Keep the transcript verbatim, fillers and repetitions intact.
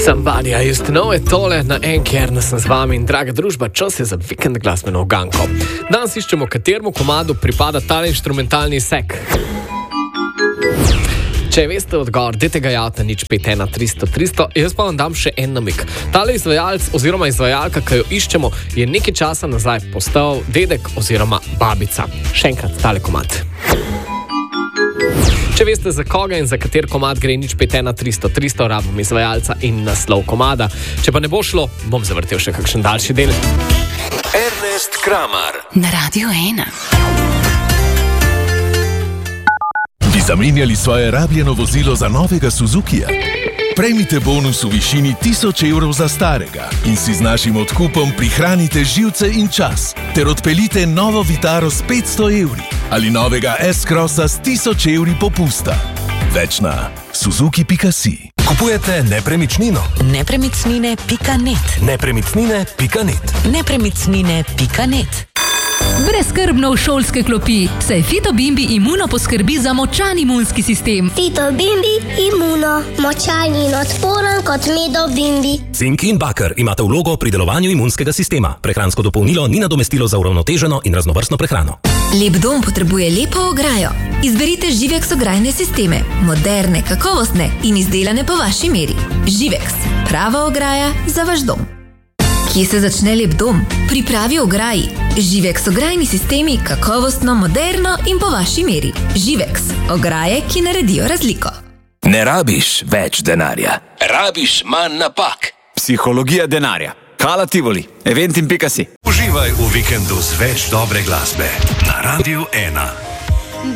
Somebody I used to know je tole na en kern sem z vami in draga družba, čas je za vikend glasbeno uganko. Danes iščemo, kateremu komadu pripada ta inštrumentalni sek. Če veste odgovor, dajte ga javiti na nič pet ena tristo tristo, jaz pa vam dam še en namig. Tale izvajalec oziroma izvajalka, ki jo iščemo, je nekaj časa nazaj postal dedek oziroma babica. Še enkrat tale komad. Če veste, za koga in za kater komad gre, nič pet ena tristo tristo, rabim izvajalca in naslov komada. Če pa ne bo šlo, bom zavrtel še kakšen daljši del. Ernest Kramar na Radio ena. Bi zamenjali svoje rabljeno vozilo za novega Suzukija? Prejmite bonus v višini tisoč evrov za starega in si z našim odkupom prihranite živce in čas ter odpeljite novo Vitaro s petsto evri ali novega S-Crossa s tisoč evri popusta. Več na suzuki pika si. Kupujete nepremičnino? Nepremičnine pika net. Nepremičnine pika net. Nepremičnine pika net. Brezskrbno v šolske klopi, saj Fitobimbi Imuno poskrbi za močan imunski sistem. Fitobimbi Imuno, močan in odporen kot medobimbi. Cink in baker imate vlogo pri delovanju imunskega sistema. Prehransko dopolnilo ni nadomestilo za uravnoteženo in raznovrstno prehrano. Lep dom potrebuje lepo ograjo. Izberite Živex ograjne sisteme, moderne, kakovostne in izdelane po vaši meri. Živex, prava ograja za vaš dom. Kje se začne lep dom? Pripravi ograji. Živex ograjni sistemi, kakovostno, moderno in po vaši meri. Živex, ograje, ki naredijo razliko. Ne rabiš več denarja, rabiš manj napak. Psihologija denarja. Hala Tivoli, eventim pika si. Uživaj v vikendu z več dobre glasbe na Radio ena.